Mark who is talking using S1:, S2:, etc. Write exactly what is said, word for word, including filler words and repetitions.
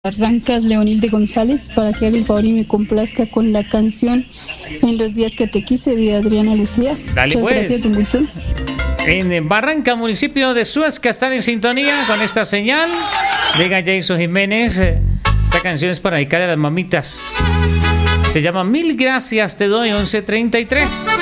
S1: Arranca Leonilde González para que haga el favor y me complazca con la canción En los días que te quise de Adriana Lucía.
S2: Dale,
S1: Muchas
S2: pues.
S1: gracias, don Wilson.
S2: En Barranca, municipio de Suezca, están en sintonía con esta señal. Llega Jason Jiménez. Esta canción es para dedicar a las mamitas. Se llama Mil Gracias Te Doy, once treinta y tres.